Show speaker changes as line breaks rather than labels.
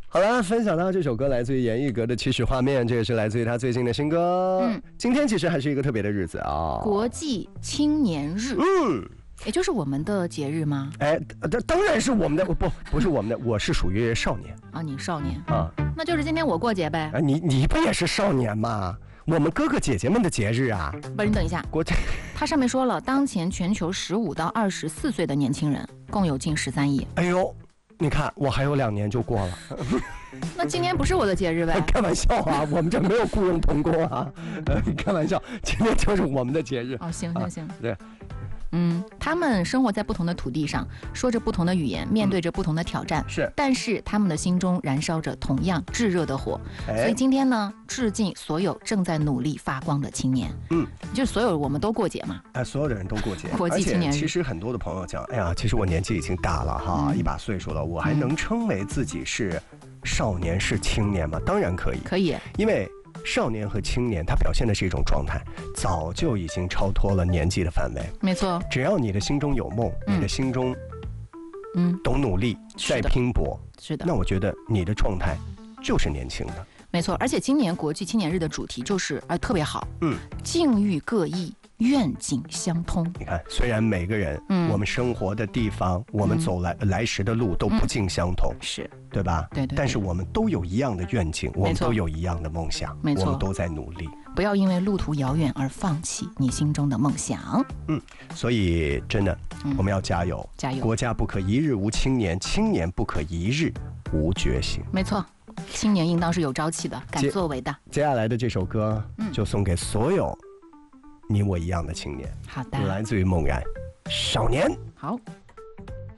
好了，分享到这首歌来自于严艺格的《起始画面》，这也是来自于他最近的新歌。今天其实还是一个特别的日子啊，
国际青年日。也就是我们的节日吗？
当然是我们的，不是我们的，我是属于少年
啊，你少年
啊，
那就是今天我过节呗。
你不也是少年吗？我们哥哥姐姐们的节日啊。
不是，你等一下，它上面说了，当前全球15到24岁的年轻人共有近13亿。
哎呦，你看我还有2年就过了。
那今天不是我的节日呗？
开玩笑啊，我们这没有雇佣童工啊。开玩笑，今天就是我们的节日。
哦，行，
对。
他们生活在不同的土地上，说着不同的语言，面对着不同的挑战，但是他们的心中燃烧着同样炙热的火。所以今天呢，致敬所有正在努力发光的青年。就是所有我们都过节嘛。
所有的人都过节。
国际青年日。
其实很多的朋友讲，哎呀，其实我年纪已经大了哈，一把岁数了，我还能称为自己是少年是青年吗？当然可以。
可以，
因为少年和青年，它表现的是一种状态，早就已经超脱了年纪的范围。
没错，
只要你的心中有梦，你的心中，懂努力，在拼搏，
是的，
那我觉得你的状态就是年轻的。
没错，而且今年国际青年日的主题就是特别好，境遇各异，愿景相通。
你看，虽然每个人，我们生活的地方，我们走来时的路都不尽相同，
是
对吧？
对，
但是我们都有一样的愿景，我们都有一样的梦想，
没错，
我们都在努力。
不要因为路途遥远而放弃你心中的梦想。
所以真的，我们要加油，
加油！
国家不可一日无青年，青年不可一日无觉醒。
没错。青年应当是有朝气的，敢作为的。
接下来的这首歌，就送给所有你我一样的青年。
好的，
来自于梦然，少年。
好。